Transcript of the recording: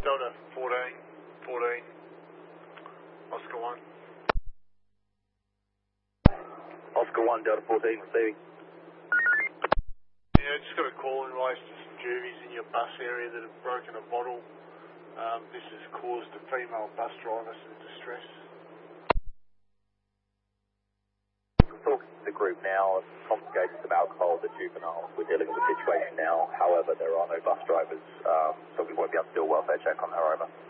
Delta 14, 14, Oscar 1. Oscar 1, Delta 14, receiving. Yeah, just got a call in relation to some juvies in your bus area that have broken a bottle. This has caused a female bus driver some distress. Talking to the group now, confiscated some alcohol, the juveniles. We're dealing with the situation now. However, there are no bus drivers, so we won't be able to do a welfare check on her, over.